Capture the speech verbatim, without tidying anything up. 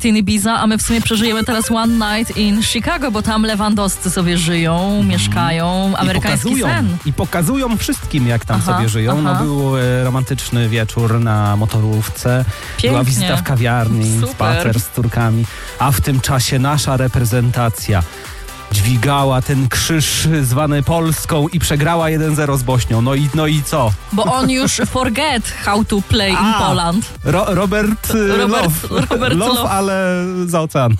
in Ibiza, a my w sumie przeżyjemy teraz One Night in Chicago, bo tam Lewandowscy sobie żyją, mm. mieszkają, amerykański I pokazują, sen. I pokazują wszystkim, jak tam aha, sobie żyją. aha. No, był e, romantyczny wieczór na motorówce, Pięknie. była wizyta w kawiarni, Super. spacer z córkami, a w tym czasie nasza reprezentacja dźwigała ten krzyż zwany Polską i przegrała jeden zero z Bośnią. No i, no i co? Bo on już forget how to play in A, Poland. Ro, Robert, Robert Robert, Love. Robert Love, Love. ale za ocean.